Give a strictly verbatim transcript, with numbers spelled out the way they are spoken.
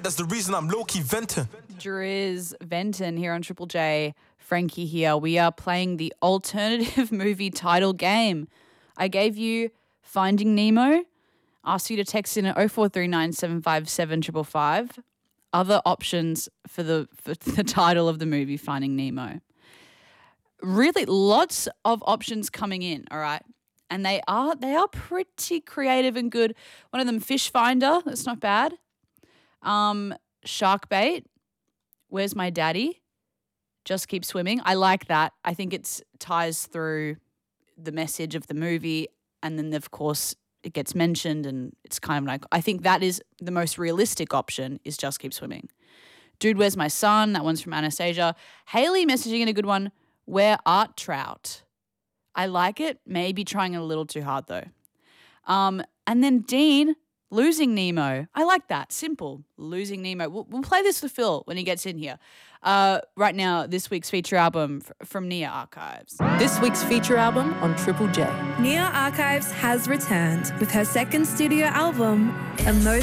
that's the reason I'm low-key venting. Driz Venton here on Triple J. Frankie here. We are playing the alternative movie title game. I gave you Finding Nemo. Asked you to text in at oh four three nine, seven five seven, five five five. Other options for the for the title of the movie, Finding Nemo. Really, lots of options coming in, all right? And they are they are pretty creative and good. One of them, Fish Finder. That's not bad. Um, Shark Bait. Where's My Daddy? Just Keep Swimming. I like that. I think it ties through the message of the movie, and then, of course, it gets mentioned, and it's kind of like, I think that is the most realistic option, is Just Keep Swimming. Dude, Where's My Son? That one's from Anastasia. Haley messaging in a good one. Where Art Trout? I like it. Maybe trying it a little too hard, though. Um, and then Dean, Losing Nemo. I like that. Simple. Losing Nemo. We'll, we'll play this for Phil when he gets in here. Uh, right now, this week's feature album f- from Nia Archives. This week's feature album on Triple J. Nia Archives has returned with her second studio album, Emotion.